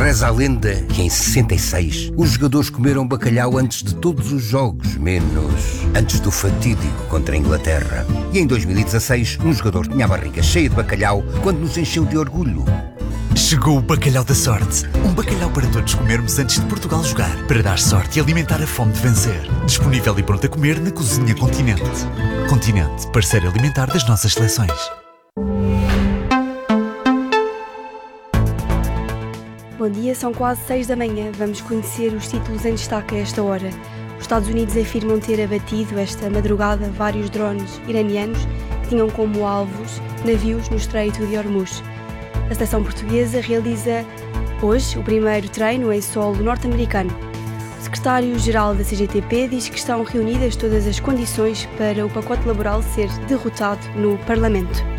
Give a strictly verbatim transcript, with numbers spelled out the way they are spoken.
Reza a lenda que em sessenta e seis os jogadores comeram bacalhau antes de todos os jogos, menos antes do fatídico contra a Inglaterra. E em dois mil e dezasseis um jogador tinha a barriga cheia de bacalhau quando nos encheu de orgulho. Chegou o bacalhau da sorte. Um bacalhau para todos comermos antes de Portugal jogar, para dar sorte e alimentar a fome de vencer. Disponível e pronto a comer na Cozinha Continente. Continente, parceiro alimentar das nossas seleções. Bom dia, são quase seis da manhã. Vamos conhecer os títulos em destaque a esta hora. Os Estados Unidos afirmam ter abatido esta madrugada vários drones iranianos que tinham como alvos navios no Estreito de Hormuz. A seleção portuguesa realiza hoje o primeiro treino em solo norte-americano. O secretário-geral da C G T P diz que estão reunidas todas as condições para o pacote laboral ser derrotado no Parlamento.